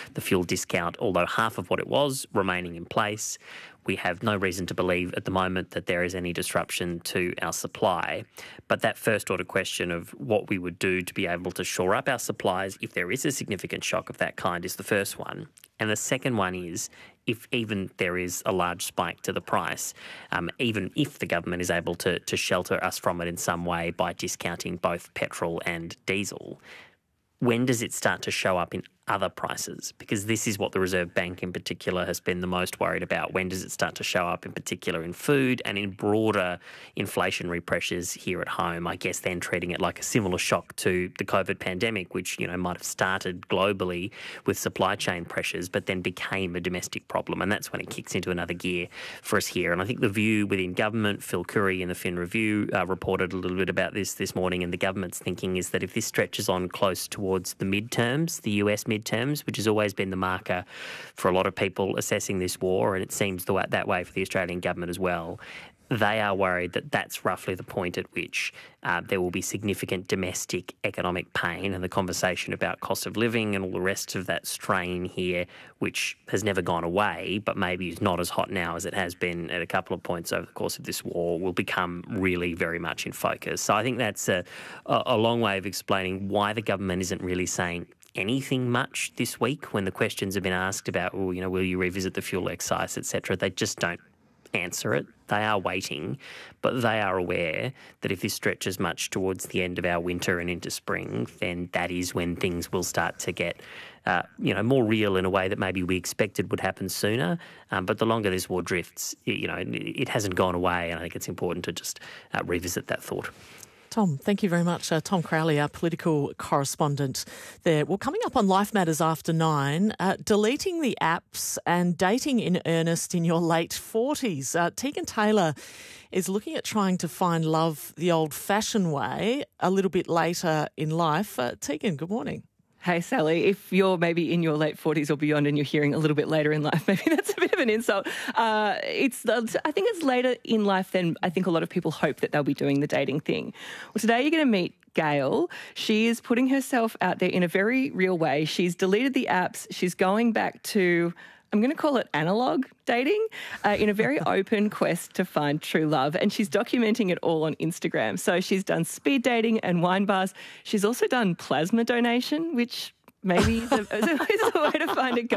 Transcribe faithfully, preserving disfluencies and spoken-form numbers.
the fuel discount, although half of what it was, remaining in place. We have no reason to believe at the moment that there is any disruption to our supply. But that first order question of what we would do to be able to shore up our supplies if there is a significant shock of that kind is the first one. And the second one is, if even there is a large spike to the price, um, even if the government is able to, to shelter us from it in some way by discounting both petrol and diesel, when does it start to show up in other prices? Because this is what the Reserve Bank in particular has been the most worried about. When does it start to show up in particular in food and in broader inflationary pressures here at home? I guess then treating it like a similar shock to the COVID pandemic, which, you know, might have started globally with supply chain pressures, but then became a domestic problem. And that's when it kicks into another gear for us here. And I think the view within government, Phil Currie in the Fin Review uh, reported a little bit about this this morning, and the government's thinking is that if this stretches on close towards the midterms, the U S midterms, terms, which has always been the marker for a lot of people assessing this war, and it seems the way, that way for the Australian government as well. They are worried that that's roughly the point at which uh, there will be significant domestic economic pain, and the conversation about cost of living and all the rest of that strain here, which has never gone away, but maybe is not as hot now as it has been at a couple of points over the course of this war, will become really very much in focus. So I think that's a, a long way of explaining why the government isn't really saying anything much this week when the questions have been asked about, well, you know, will you revisit the fuel excise, et cetera. They just don't answer it. They are waiting, but they are aware that if this stretches much towards the end of our winter and into spring, then that is when things will start to get, uh, you know, more real in a way that maybe we expected would happen sooner. Um, but the longer this war drifts, you know, it hasn't gone away, and I think it's important to just uh, revisit that thought. Tom, thank you very much. Uh, Tom Crowley, our political correspondent there. Well, coming up on Life Matters after nine, uh, deleting the apps and dating in earnest in your late forties. Uh, Tegan Taylor is looking at trying to find love the old-fashioned way a little bit later in life. Uh, Tegan, good morning. Hey, Sally, if you're maybe in your late forties or beyond and you're hearing a little bit later in life, maybe that's a bit of an insult. Uh, it's, I think it's later in life than I think a lot of people hope that they'll be doing the dating thing. Well, today you're going to meet Gail. She is putting herself out there in a very real way. She's deleted the apps. She's going back to, I'm going to call it analog dating, uh, in a very open quest to find true love. And she's documenting it all on Instagram. So she's done speed dating and wine bars. She's also done plasma donation, which maybe is a, is a way to find a guy.